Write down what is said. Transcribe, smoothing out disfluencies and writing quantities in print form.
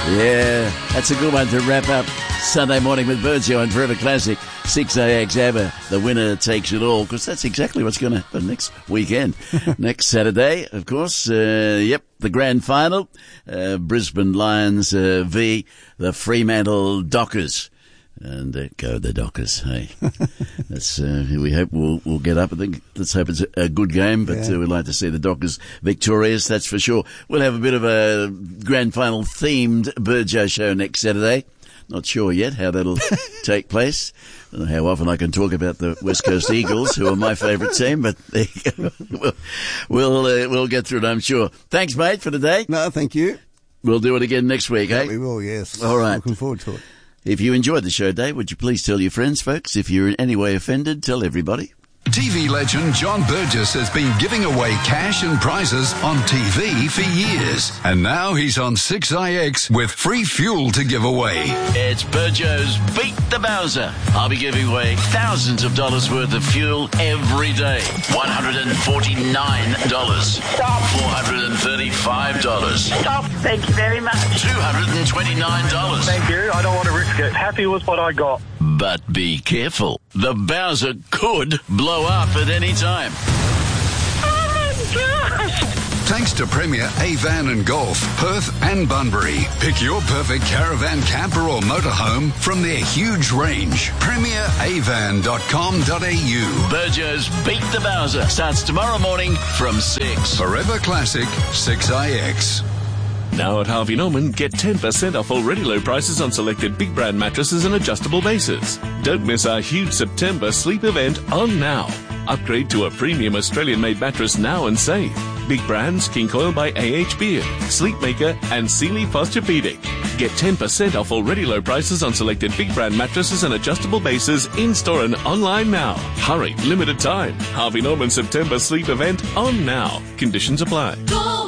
Yeah, that's a good one to wrap up Sunday morning with Virgil and Forever Classic. 6AX ABBA, the winner takes it all, because that's exactly what's going to happen next weekend. Next Saturday, of course, the grand final, Brisbane Lions v the Fremantle Dockers. And go the Dockers, hey. That's we hope we'll get up. I think let's hope it's a good game, but we'd like to see the Dockers victorious, that's for sure. We'll have a bit of a grand final themed Burjo show next Saturday. Not sure yet how that'll take place. I don't know how often I can talk about the West Coast Eagles, who are my favourite team, but there you go. We'll get through it, I'm sure. Thanks, mate, for today. No, thank you. We'll do it again next week, eh? We will, yes. All right. Looking forward to it. If you enjoyed the show, Dave, would you please tell your friends, folks? If you're in any way offended, tell everybody. TV legend John Burgess has been giving away cash and prizes on TV for years. And now he's on 6IX with free fuel to give away. It's Burjo's Beat the Bowser. I'll be giving away thousands of dollars worth of fuel every day. $149. Stop. $435. Stop. Thank you very much. $229. Thank you. I don't want to risk it. Happy with what I got. But be careful. The Bowser could blow up at any time. Oh, my gosh. Thanks to Premier Avan and Golf, Perth and Bunbury. Pick your perfect caravan, camper or motorhome from their huge range. PremierAvan.com.au. Burjo's Beat the Bowser starts tomorrow morning from 6. Forever Classic, 6IX. Now at Harvey Norman, get 10% off already low prices on selected big brand mattresses and adjustable bases. Don't miss our huge September sleep event on now. Upgrade to a premium Australian-made mattress now and save. Big brands, King Coil by AH Beard, Sleepmaker and Sealy Posturepedic. Get 10% off already low prices on selected big brand mattresses and adjustable bases in-store and online now. Hurry, limited time. Harvey Norman September sleep event on now. Conditions apply.